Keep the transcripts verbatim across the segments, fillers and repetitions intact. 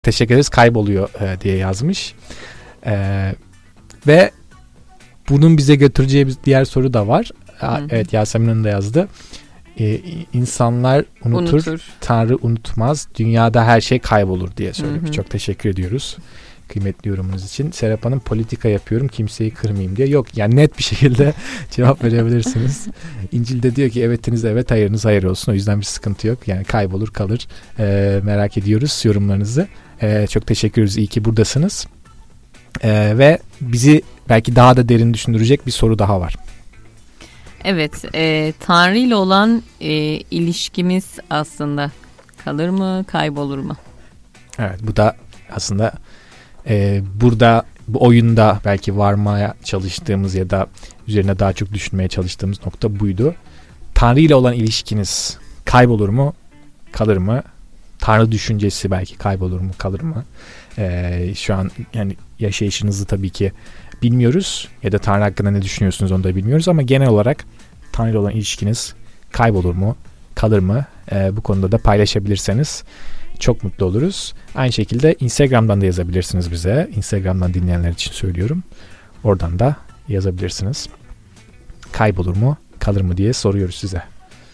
teşekkür ederiz kayboluyor e, diye yazmış. E, ve bunun bize götüreceği bir diğer soru da var. Hı-hı. Evet, Yasemin'in de yazdı. E, insanlar unutur, unutur, Tanrı unutmaz. Dünyada her şey kaybolur diye söylemiş. Hı-hı. Çok teşekkür ediyoruz kıymetli yorumunuz için. Serap Hanım, politika yapıyorum kimseyi kırmayayım diye. Yok yani, net bir şekilde cevap verebilirsiniz. İncil'de diyor ki evetiniz evet, hayırınız hayır olsun. O yüzden bir sıkıntı yok. Yani kaybolur kalır. Ee, merak ediyoruz yorumlarınızı. Ee, çok teşekkür ederiz. İyi ki buradasınız. Ee, ve bizi belki daha da derin düşündürecek bir soru daha var. Evet. E, Tanrı ile olan e, ilişkimiz aslında kalır mı, kaybolur mu? Evet, bu da aslında Ee, burada bu oyunda belki varmaya çalıştığımız ya da üzerine daha çok düşünmeye çalıştığımız nokta buydu. Tanrı ile olan ilişkiniz kaybolur mu, kalır mı? Tanrı düşüncesi belki kaybolur mu, kalır mı? Ee, şu an yani yaşayışınızı tabii ki bilmiyoruz ya da Tanrı hakkında ne düşünüyorsunuz onu da bilmiyoruz, ama genel olarak Tanrı ile olan ilişkiniz kaybolur mu, kalır mı? Ee, bu konuda da paylaşabilirseniz çok mutlu oluruz. Aynı şekilde Instagram'dan da yazabilirsiniz bize. Instagram'dan dinleyenler için söylüyorum. Oradan da yazabilirsiniz. Kaybolur mu, kalır mı diye soruyoruz size.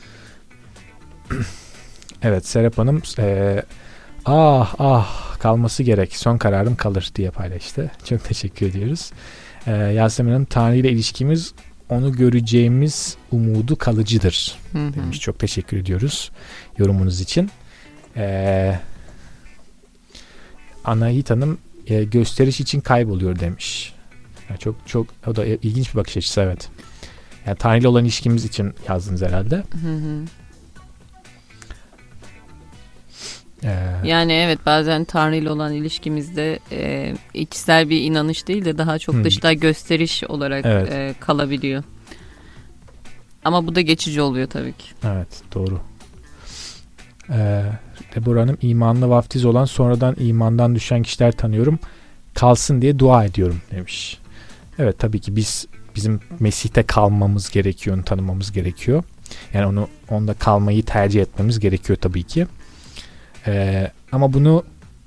Evet, Serap Hanım ee, ah ah kalması gerek, son kararım kalır diye paylaştı. Çok teşekkür ediyoruz. Ee, Yasemin Hanım, Tanrı ile ilişkimiz onu göreceğimiz umudu kalıcıdır demiş. Çok teşekkür ediyoruz yorumunuz için. Ee, Anahit Hanım e, gösteriş için kayboluyor demiş. Yani çok çok o da ilginç bir bakış açısı, evet. Yani Tanrı ile olan ilişkimiz için yazdınız herhalde. Hı hı. Ee, yani evet, bazen Tanrı ile olan ilişkimizde e, içsel bir inanış değil de daha çok hı. dışta gösteriş olarak evet. e, kalabiliyor. Ama bu da geçici oluyor tabii ki. Evet, doğru. Ee, Deborah Hanım, imanlı vaftiz olan sonradan imandan düşen kişiler tanıyorum, kalsın diye dua ediyorum demiş. Evet, tabii ki biz bizim Mesih'te kalmamız gerekiyor, onu tanımamız gerekiyor. Yani onu onda kalmayı tercih etmemiz gerekiyor tabii ki. Ee, ama bunu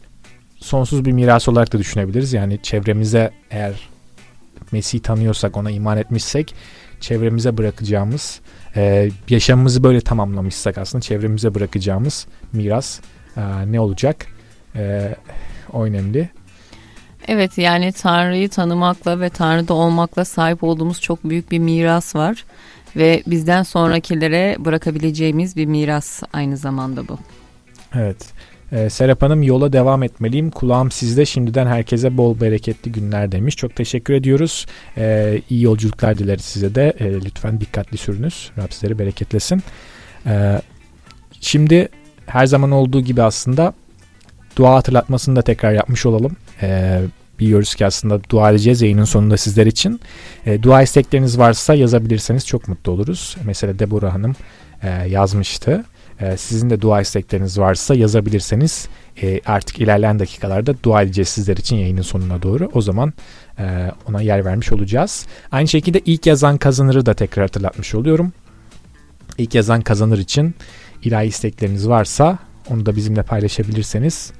sonsuz bir miras olarak da düşünebiliriz. Yani çevremize, eğer Mesih'i tanıyorsak, ona iman etmişsek, çevremize bırakacağımız, Ee, yaşamımızı böyle tamamlamışsak aslında çevremize bırakacağımız miras e, ne olacak? E, o önemli. Evet, yani Tanrı'yı tanımakla ve Tanrı'da olmakla sahip olduğumuz çok büyük bir miras var ve bizden sonrakilere bırakabileceğimiz bir miras aynı zamanda bu. Evet. Ee, Serap Hanım, yola devam etmeliyim. Kulağım sizde. Şimdiden herkese bol bereketli günler demiş. Çok teşekkür ediyoruz. Ee, iyi yolculuklar dileriz size de. Ee, lütfen dikkatli sürünüz. Rab sizleri bereketlesin. Ee, şimdi her zaman olduğu gibi aslında dua hatırlatmasını da tekrar yapmış olalım. Ee, biliyoruz ki aslında dua edeceğiz yayının sonunda sizler için. Ee, dua istekleriniz varsa yazabilirseniz çok mutlu oluruz. Mesela Deborah Hanım e, yazmıştı. Sizin de dua istekleriniz varsa yazabilirseniz artık ilerleyen dakikalarda dua edeceğiz sizler için yayının sonuna doğru. O zaman ona yer vermiş olacağız. Aynı şekilde ilk yazan kazanırı da tekrar hatırlatmış oluyorum. İlk yazan kazanır için ilahi istekleriniz varsa onu da bizimle paylaşabilirseniz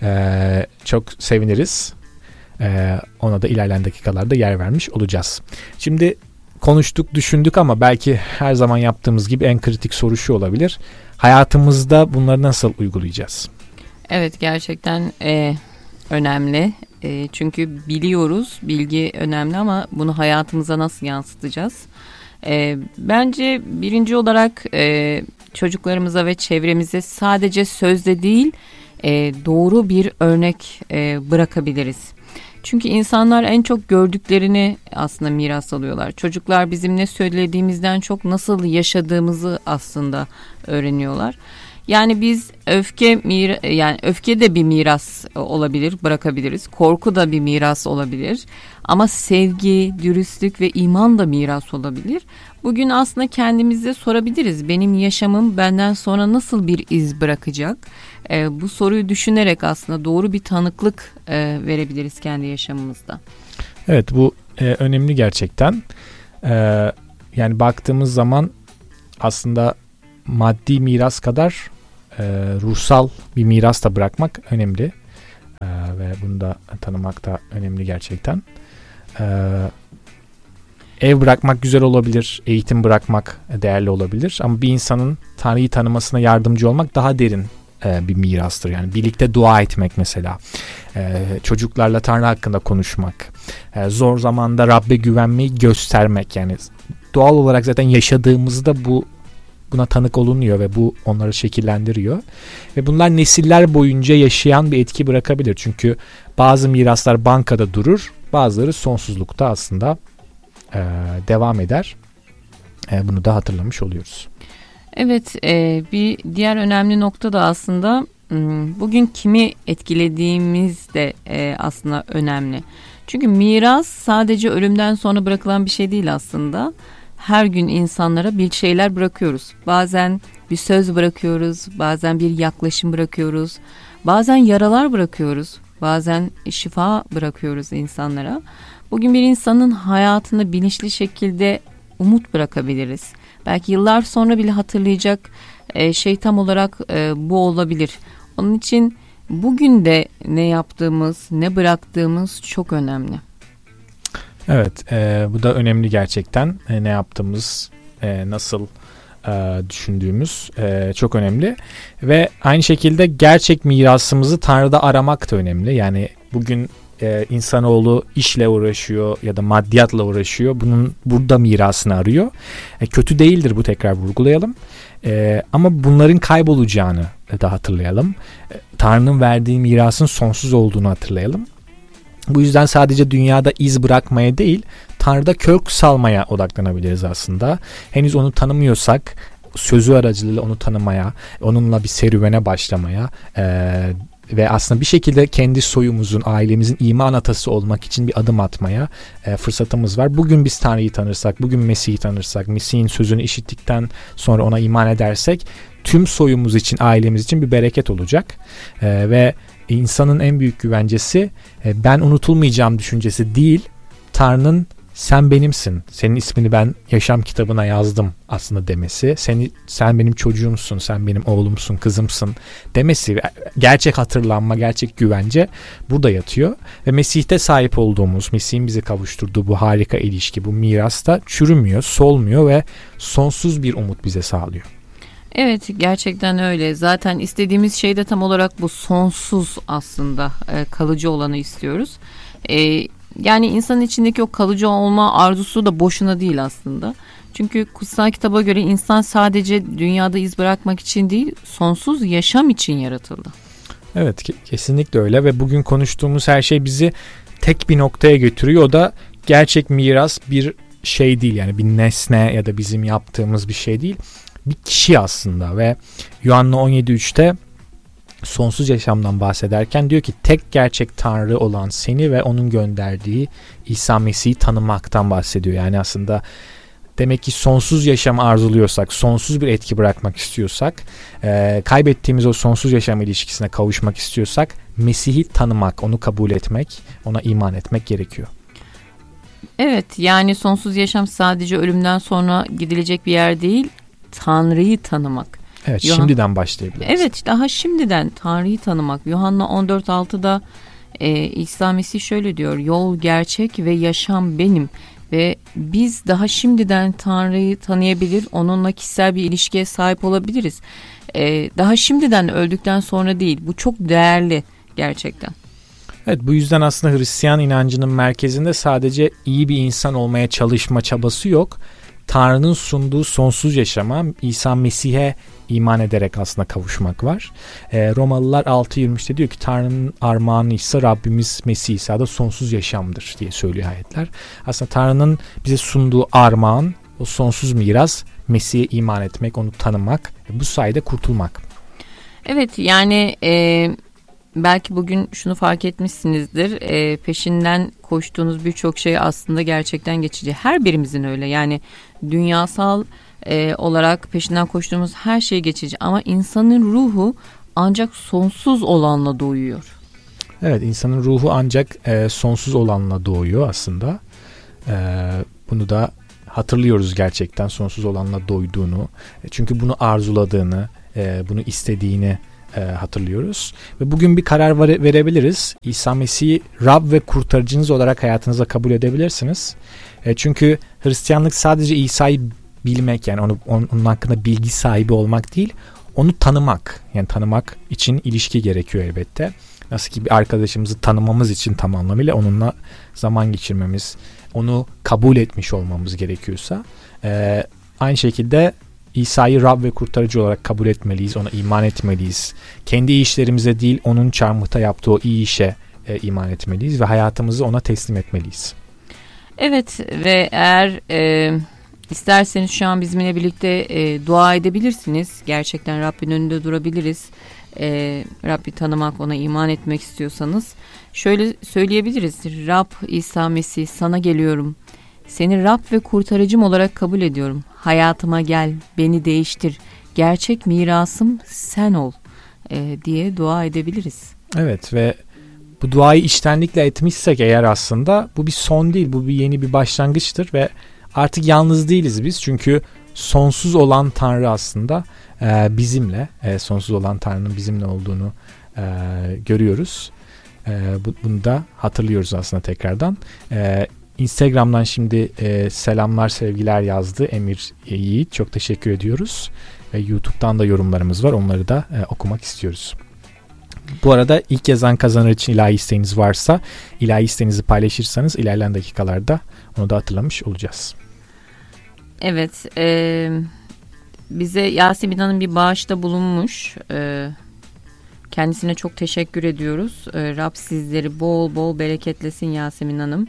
çok seviniriz. Ona da ilerleyen dakikalarda yer vermiş olacağız. Şimdi konuştuk, düşündük ama belki her zaman yaptığımız gibi en kritik soru şu olabilir. Hayatımızda bunları nasıl uygulayacağız? Evet, gerçekten e, önemli. E, çünkü biliyoruz, bilgi önemli ama bunu hayatımıza nasıl yansıtacağız? E, bence birinci olarak e, çocuklarımıza ve çevremize sadece sözde değil, e, doğru bir örnek e, bırakabiliriz. Çünkü insanlar en çok gördüklerini aslında miras alıyorlar. Çocuklar bizim ne söylediğimizden çok nasıl yaşadığımızı aslında öğreniyorlar. Yani biz öfke mir yani öfke de bir miras olabilir, bırakabiliriz. Korku da bir miras olabilir. Ama sevgi, dürüstlük ve iman da miras olabilir. Bugün aslında kendimize sorabiliriz. Benim yaşamım benden sonra nasıl bir iz bırakacak? Ee, bu soruyu düşünerek aslında doğru bir tanıklık e, verebiliriz kendi yaşamımızda. Evet, bu e, önemli gerçekten. E, yani baktığımız zaman aslında maddi miras kadar e, ruhsal bir miras da bırakmak önemli. ve bunu da tanımak da önemli gerçekten. E, ev bırakmak güzel olabilir, eğitim bırakmak değerli olabilir ama bir insanın Tanrı'yı tanımasına yardımcı olmak daha derin e, bir mirastır. Yani birlikte dua etmek mesela, e, çocuklarla Tanrı hakkında konuşmak, e, zor zamanda Rabbe güvenmeyi göstermek. Yani doğal olarak zaten yaşadığımızda bu buna tanık olunuyor ve bu onları şekillendiriyor. Ve bunlar nesiller boyunca yaşayan bir etki bırakabilir. Çünkü bazı miraslar bankada durur, bazıları sonsuzlukta aslında e, devam eder. E, bunu da hatırlamış oluyoruz. Evet, e, bir diğer önemli nokta da aslında bugün kimi etkilediğimiz de e, aslında önemli. Çünkü miras sadece ölümden sonra bırakılan bir şey değil aslında. Her gün insanlara bir şeyler bırakıyoruz. Bazen bir söz bırakıyoruz, bazen bir yaklaşım bırakıyoruz, bazen yaralar bırakıyoruz, bazen şifa bırakıyoruz insanlara. Bugün bir insanın hayatını bilinçli şekilde umut bırakabiliriz. Belki yıllar sonra bile hatırlayacak şey tam olarak bu olabilir. Onun için bugün de ne yaptığımız, ne bıraktığımız çok önemli. Evet, e, bu da önemli gerçekten. E, ne yaptığımız, e, nasıl e, düşündüğümüz e, çok önemli. Ve aynı şekilde gerçek mirasımızı Tanrı'da aramak da önemli. Yani bugün e, insanoğlu işle uğraşıyor ya da maddiyatla uğraşıyor. Bunun burada mirasını arıyor. E, kötü değildir, bu, tekrar vurgulayalım. E, ama bunların kaybolacağını da hatırlayalım. E, Tanrı'nın verdiği mirasın sonsuz olduğunu hatırlayalım. Bu yüzden sadece dünyada iz bırakmaya değil, Tanrı'da kök salmaya odaklanabiliriz aslında. Henüz onu tanımıyorsak sözü aracılığıyla onu tanımaya, onunla bir serüvene başlamaya e, ve aslında bir şekilde kendi soyumuzun, ailemizin iman atası olmak için bir adım atmaya e, fırsatımız var. Bugün biz Tanrı'yı tanırsak, bugün Mesih'i tanırsak, Mesih'in sözünü işittikten sonra ona iman edersek tüm soyumuz için, ailemiz için bir bereket olacak e, ve İnsanın en büyük güvencesi ben unutulmayacağım düşüncesi değil, Tanrı'nın sen benimsin, senin ismini ben yaşam kitabına yazdım aslında demesi, seni, sen benim çocuğumsun, sen benim oğlumsun, kızımsın demesi, gerçek hatırlanma, gerçek güvence burada yatıyor. Ve Mesih'te sahip olduğumuz, Mesih'in bizi kavuşturduğu bu harika ilişki, bu miras da çürümüyor, solmuyor ve sonsuz bir umut bize sağlıyor. Evet, gerçekten öyle. Zaten istediğimiz şey de tam olarak bu sonsuz aslında, e, kalıcı olanı istiyoruz. E, yani insanın içindeki o kalıcı olma arzusu da boşuna değil aslında. Çünkü kutsal kitaba göre insan sadece dünyada iz bırakmak için değil, sonsuz yaşam için yaratıldı. Evet, kesinlikle öyle ve bugün konuştuğumuz her şey bizi tek bir noktaya götürüyor. O da gerçek miras bir şey değil, yani bir nesne ya da bizim yaptığımız bir şey değil. Bir kişi aslında ve Yuhanna on yedi üçte sonsuz yaşamdan bahsederken diyor ki tek gerçek Tanrı olan seni ve onun gönderdiği İsa Mesih'i tanımaktan bahsediyor. Yani aslında demek ki sonsuz yaşam arzuluyorsak, sonsuz bir etki bırakmak istiyorsak, e, kaybettiğimiz o sonsuz yaşam ilişkisine kavuşmak istiyorsak Mesih'i tanımak, onu kabul etmek, ona iman etmek gerekiyor. Evet, yani sonsuz yaşam sadece ölümden sonra gidilecek bir yer değil, Tanrı'yı tanımak. Evet, Yuhan... şimdiden başlayabiliriz. Evet, daha şimdiden Tanrı'yı tanımak. Yuhanna on dört altıda e, İsa Mesih şöyle diyor: yol, gerçek ve yaşam benim. Ve biz daha şimdiden Tanrı'yı tanıyabilir, onunla kişisel bir ilişkiye sahip olabiliriz. E, daha şimdiden, öldükten sonra değil. Bu çok değerli gerçekten. Evet, bu yüzden aslında Hristiyan inancının merkezinde sadece iyi bir insan olmaya çalışma çabası yok. Tanrı'nın sunduğu sonsuz yaşama, İsa Mesih'e iman ederek aslında kavuşmak var. E, Romalılar altı yirmi üçte diyor ki Tanrı'nın armağanı ise Rabbimiz Mesih İsa'da sonsuz yaşamdır diye söylüyor ayetler. Aslında Tanrı'nın bize sunduğu armağan, o sonsuz miras, Mesih'e iman etmek, onu tanımak, bu sayede kurtulmak. Evet, yani e, belki bugün şunu fark etmişsinizdir, e, peşinden koştuğunuz birçok şey aslında gerçekten geçici. Her birimizin öyle, yani dünyasal e, olarak peşinden koştuğumuz her şey geçici ama insanın ruhu ancak sonsuz olanla doğuyor. Evet, insanın ruhu ancak e, sonsuz olanla doğuyor aslında. E, bunu da hatırlıyoruz gerçekten, sonsuz olanla doyduğunu. E, çünkü bunu arzuladığını, e, bunu istediğini e, hatırlıyoruz. Ve bugün bir karar var- verebiliriz. İsa Mesih'i Rab ve kurtarıcınız olarak hayatınıza kabul edebilirsiniz. E, çünkü Hristiyanlık sadece İsa'yı bilmek, yani onu, onun hakkında bilgi sahibi olmak değil, onu tanımak. Yani tanımak için ilişki gerekiyor elbette. Nasıl ki bir arkadaşımızı tanımamız için tam anlamıyla onunla zaman geçirmemiz, onu kabul etmiş olmamız gerekiyorsa, e, aynı şekilde İsa'yı Rab ve kurtarıcı olarak kabul etmeliyiz, ona iman etmeliyiz. Kendi işlerimize değil, onun çarmıhta yaptığı o iyi işe e, iman etmeliyiz ve hayatımızı ona teslim etmeliyiz. Evet ve eğer e, isterseniz şu an bizimle birlikte e, dua edebilirsiniz. Gerçekten Rabbin önünde durabiliriz. E, Rabbi tanımak, ona iman etmek istiyorsanız şöyle söyleyebiliriz. Rab İsa Mesih, sana geliyorum. Seni Rab ve kurtarıcım olarak kabul ediyorum. Hayatıma gel, beni değiştir. Gerçek mirasım sen ol e, diye dua edebiliriz. Evet ve bu duayı içtenlikle etmişsek eğer, aslında bu bir son değil, bu bir yeni bir başlangıçtır ve artık yalnız değiliz biz. Çünkü sonsuz olan Tanrı aslında e, bizimle, e, sonsuz olan Tanrı'nın bizimle olduğunu e, görüyoruz. E, bu, bunu da hatırlıyoruz aslında tekrardan. E, Instagram'dan şimdi e, selamlar, sevgiler yazdı Emir Yiğit. Çok teşekkür ediyoruz. Ve YouTube'dan da yorumlarımız var. Onları da e, okumak istiyoruz. Bu arada ilk yazan kazanır için ilahi isteğiniz varsa, ilahi isteğinizi paylaşırsanız ilerleyen dakikalarda onu da hatırlamış olacağız. Evet, e, bize Yasemin Hanım bir bağışta bulunmuş. E, kendisine çok teşekkür ediyoruz. E, Rab sizleri bol bol bereketlesin Yasemin Hanım.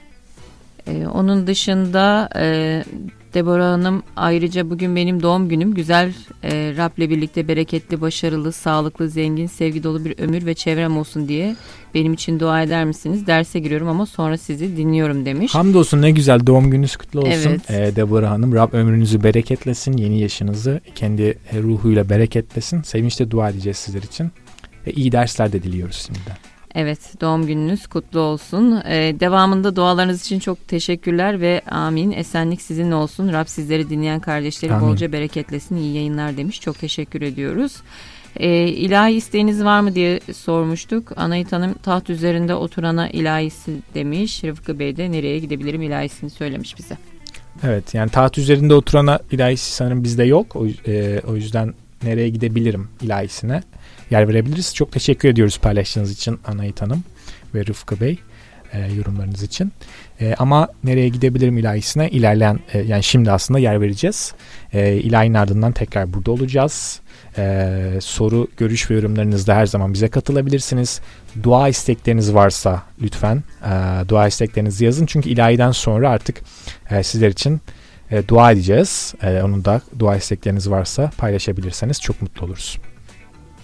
E, onun dışında e, Deborah Hanım, ayrıca bugün benim doğum günüm. Güzel, e, Rab'le birlikte bereketli, başarılı, sağlıklı, zengin, sevgi dolu bir ömür ve çevrem olsun diye benim için dua eder misiniz? Derse giriyorum ama sonra sizi dinliyorum demiş. Hamdolsun, ne güzel, doğum gününüz kutlu olsun. Evet. Ee, Deborah Hanım, Rab ömrünüzü bereketlesin, yeni yaşınızı kendi ruhuyla bereketlesin. Sevinçle dua edeceğiz sizler için. Ve iyi dersler de diliyoruz şimdiden. Evet, doğum gününüz kutlu olsun. Ee, devamında dualarınız için çok teşekkürler ve amin. Esenlik sizinle olsun. Rab sizleri dinleyen kardeşleri Amin. bolca bereketlesin. İyi yayınlar demiş. Çok teşekkür ediyoruz. Ee, ilahi isteğiniz var mı diye sormuştuk. Anahit Hanım, taht üzerinde oturana ilahisi demiş. Rıfkı Bey de nereye gidebilirim ilahisini söylemiş bize. Evet, yani taht üzerinde oturana ilahisi sanırım bizde yok. O, e, o yüzden nereye gidebilirim ilahisine yer verebiliriz. Çok teşekkür ediyoruz paylaştığınız için Anahit Hanım ve Rıfkı Bey, e, yorumlarınız için. E, ama nereye gidebilirim ilahisine ilerleyen, e, yani şimdi aslında yer vereceğiz. E, ilahinin ardından tekrar burada olacağız. E, soru, görüş ve yorumlarınızda her zaman bize katılabilirsiniz. Dua istekleriniz varsa lütfen e, dua isteklerinizi yazın. Çünkü ilahiden sonra artık e, sizler için e, dua edeceğiz. E, onun da dua istekleriniz varsa paylaşabilirseniz çok mutlu oluruz.